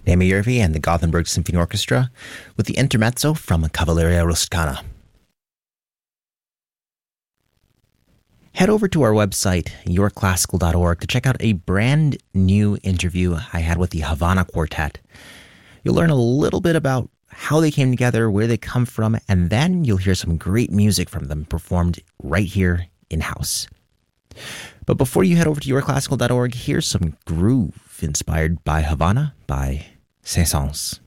Amy Yervi and the Gothenburg Symphony Orchestra with the intermezzo from Cavalleria Rusticana. Head over to our website, yourclassical.org, to check out a brand new interview I had with the Havana Quartet. You'll learn a little bit about how they came together, where they come from, and then you'll hear some great music from them performed right here in-house. But before you head over to yourclassical.org, here's some groove inspired by Havana by Saint-Saëns.